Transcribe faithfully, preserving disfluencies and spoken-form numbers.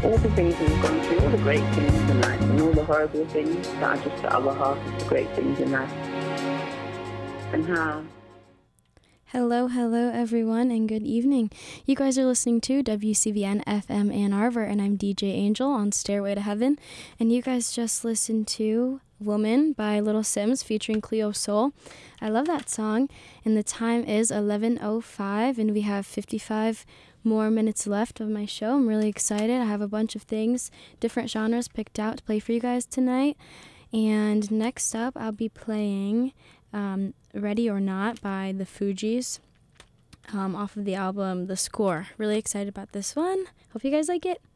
all the things we've gone through, all the great things in life, and all the horrible things that are just the other half of the great things in life. And how... Hello, hello, everyone, and good evening. You guys are listening to W C V N F M Ann Arbor, and I'm D J Angel on Stairway to Heaven. And you guys just listened to Woman by Little Sims featuring Cleo Sol. I love that song. And the time is eleven oh five, and we have fifty-five more minutes left of my show. I'm really excited. I have a bunch of things, different genres picked out to play for you guys tonight. And next up, I'll be playing Um, Ready or Not by the Fugees um, off of the album The Score. Really excited about this one. Hope you guys like it.